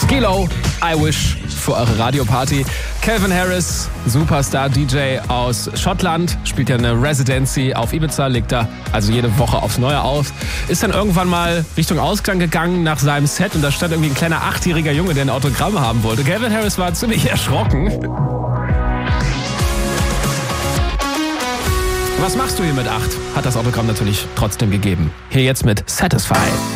Skilo, I Wish für eure Radioparty. Calvin Harris, Superstar-DJ aus Schottland, spielt ja eine Residency auf Ibiza, legt da also jede Woche aufs Neue auf. Ist dann irgendwann mal Richtung Ausklang gegangen nach seinem Set und da stand irgendwie ein kleiner 8-jähriger Junge, der ein Autogramm haben wollte. Calvin Harris war ziemlich erschrocken. Was machst du hier mit 8? Hat das Autogramm natürlich trotzdem gegeben. Hier jetzt mit Satisfy.